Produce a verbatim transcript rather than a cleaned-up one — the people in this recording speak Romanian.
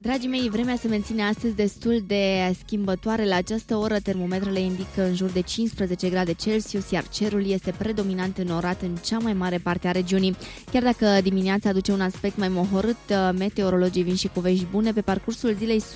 Dragii mei, vremea se menține astăzi destul de schimbătoare. La această oră termometrele indică în jur de cincisprezece grade Celsius, iar cerul este predominant înorat în cea mai mare parte a regiunii. Chiar dacă dimineața aduce un aspect mai mohorât, meteorologii vin și cu vești bune. Pe parcursul zilei